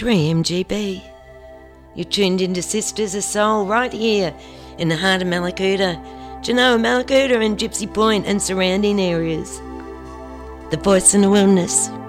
3MGB. You're tuned into Sisters of Soul right here in the heart of Mallacoota, Genoa, Mallacoota and Gypsy Point and surrounding areas. The voice in the wilderness.